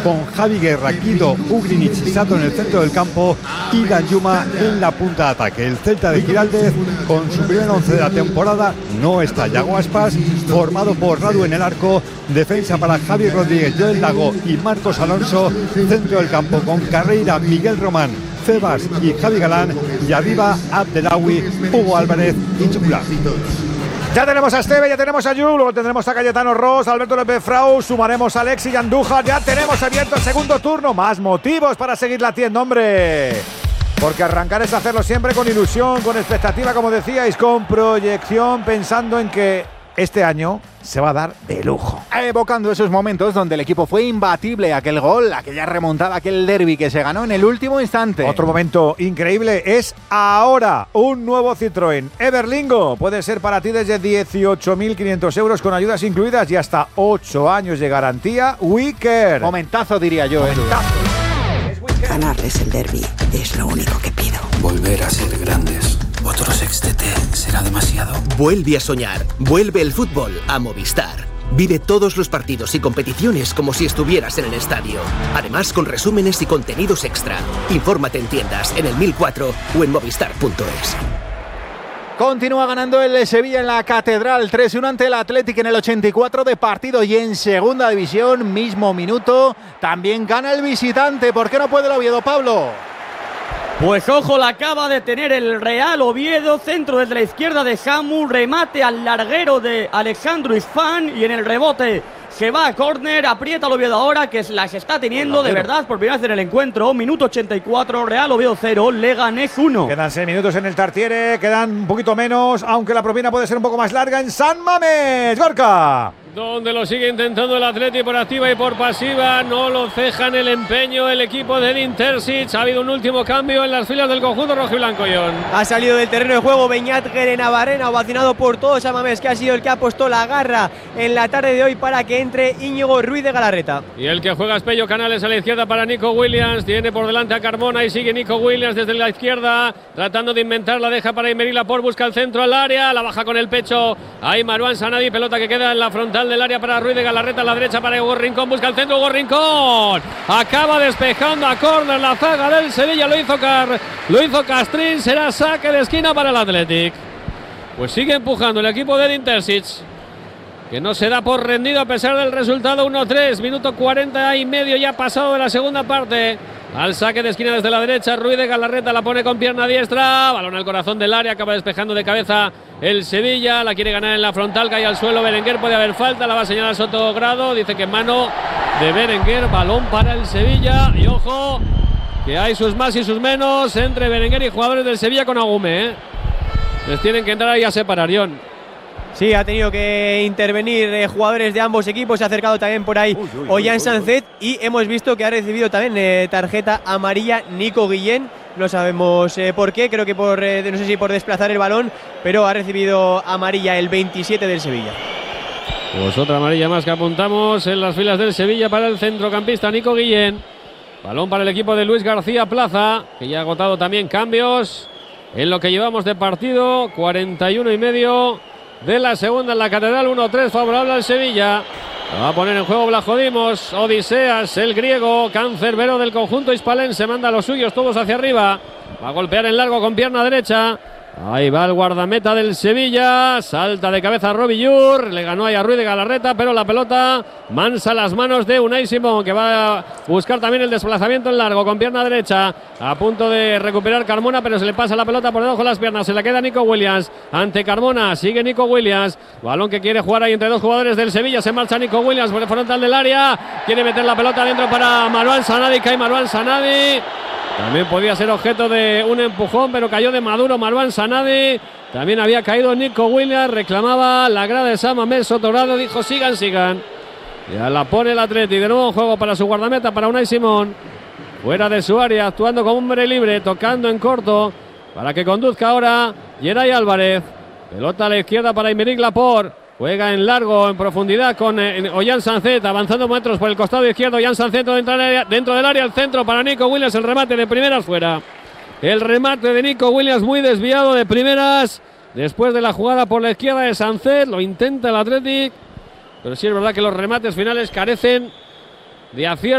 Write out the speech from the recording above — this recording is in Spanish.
con Javi Guerra, Guido, Ugrinic y Sato en el centro del campo y Danjuma en la punta de ataque. El Celta de Giraldez, con su primer 11 de la temporada, no está. Yago Aspas, formado por Radu en el arco, defensa para Javi Rodríguez, Joel Lago y Marcos Alonso, centro del campo con Carreira, Miguel Román, Febas y Javi Galán, y arriba Abdelawi, Hugo Álvarez y Chukla. Ya tenemos a Esteve, ya tenemos a Yu, luego tendremos a Cayetano Ross, Alberto López Frau, sumaremos a Alexis y Andújar, ya tenemos abierto el segundo turno. Más motivos para seguir latiendo, hombre. Porque arrancar es hacerlo siempre con ilusión, con expectativa, como decíais, con proyección, pensando en que este año se va a dar de lujo. Evocando esos momentos donde el equipo fue imbatible, aquel gol, aquella remontada, aquel derbi que se ganó en el último instante. Otro momento increíble es ahora. Un nuevo Citroën Everlingo puede ser para ti desde 18.500 euros con ayudas incluidas y hasta 8 años de garantía. Wicker. Momentazo, diría yo. Ganarles el derbi es lo único que pido. Volver a ser grandes. Otro sextete será demasiado. Vuelve a soñar. Vuelve el fútbol a Movistar. Vive todos los partidos y competiciones como si estuvieras en el estadio. Además, con resúmenes y contenidos extra. Infórmate en tiendas, en el 1004 o en movistar.es. Continúa ganando el Sevilla en la Catedral, 3-1 ante el Athletic en el 84 de partido, y en segunda división, mismo minuto, también gana el visitante. ¿Por qué no puede el Oviedo, Pablo? Pues ojo, la acaba de tener el Real Oviedo, centro desde la izquierda de Jamu, remate al larguero de Alejandro Isfán y en el rebote se va a córner, aprieta el Oviedo ahora, que las está teniendo de verdad por primera vez en el encuentro. Minuto 84, Real Oviedo 0, Leganés 1. Quedan 6 minutos en el Tartiere, quedan un poquito menos, aunque la propina puede ser un poco más larga en San Mamés. Gorka. Donde lo sigue intentando el Atleti por activa y por pasiva, no lo cejan el empeño el equipo de Edin Terzic. Ha habido un último cambio en las filas del conjunto rojiblanco, John. Ha salido del terreno de juego Beñat Gerenavarena, vacinado por todo San Mamés, que ha sido el que ha puesto la garra en la tarde de hoy para que entre Íñigo Ruiz de Galarreta. Y el que juega es Pello Canales a la izquierda para Nico Williams, tiene por delante a Carmona y sigue Nico Williams desde la izquierda, tratando de inventar, la deja para Imerí Laporte, busca el centro al área, la baja con el pecho, ahí Marouane Sanadi, pelota que queda en la frontal del área para Ruiz de Galarreta, a la derecha para Hugo Rincón, busca el centro, Hugo Rincón acaba despejando a córner la zaga del Sevilla, lo hizo Castrín, será saque de esquina para el Athletic. Pues sigue empujando el equipo de Edin Terzic, que no se da por rendido a pesar del resultado. 1-3, minuto 40 y medio ya pasado de la segunda parte. Al saque de esquina desde la derecha, Ruiz de Galarreta la pone con pierna diestra, balón al corazón del área, acaba despejando de cabeza el Sevilla, la quiere ganar en la frontal, cae al suelo Berenguer, puede haber falta, la va a señalar Sotogrado, dice que mano de Berenguer, balón para el Sevilla, y ojo, que hay sus más y sus menos entre Berenguer y jugadores del Sevilla con Agume, les tienen que entrar ahí a separar, John. Sí, ha tenido que intervenir jugadores de ambos equipos. Se ha acercado también por ahí Ollán Sánchez y hemos visto que ha recibido también tarjeta amarilla Nico Guillén. No sabemos por qué, creo que por no sé si por desplazar el balón, pero ha recibido amarilla el 27 del Sevilla. Pues otra amarilla más que apuntamos en las filas del Sevilla para el centrocampista Nico Guillén. Balón para el equipo de Luis García Plaza, que ya ha agotado también cambios en lo que llevamos de partido. 41 y medio de la segunda en la Catedral, 1-3 favorable al Sevilla. Lo va a poner en juego Blajodimos, Odiseas, el griego, cancerbero del conjunto hispalense, manda a los suyos todos hacia arriba. Va a golpear en largo con pierna derecha. Ahí va el guardameta del Sevilla, salta de cabeza Robillur, le ganó ahí a Ruiz de Galarreta, pero la pelota mansa las manos de Unai Simón, que va a buscar también el desplazamiento en largo con pierna derecha, a punto de recuperar Carmona, pero se le pasa la pelota por debajo de las piernas, se la queda Nico Williams, ante Carmona, sigue Nico Williams, balón que quiere jugar ahí entre dos jugadores del Sevilla, se marcha Nico Williams por el frontal del área, quiere meter la pelota dentro para Marouane Sanadi, cae Marouane Sanadi. También podía ser objeto de un empujón, pero cayó de maduro Marouane Sanadi. También había caído Nico Williams, reclamaba la grada de San Mamés. Sotogrado dijo sigan. Ya la pone el Atleti, de nuevo juego para su guardameta, para Unai Simón. Fuera de su área, actuando como hombre libre, tocando en corto, para que conduzca ahora Yeray Álvarez. Pelota a la izquierda para Aymeric Laporte. Juega en largo, en profundidad con Ollán Sánchez, avanzando metros por el costado izquierdo. Ollán Sánchez dentro del área, el centro para Nico Williams, el remate de primeras fuera. El remate de Nico Williams muy desviado de primeras, después de la jugada por la izquierda de Sánchez, lo intenta el Athletic, pero sí es verdad que los remates finales carecen de acierto.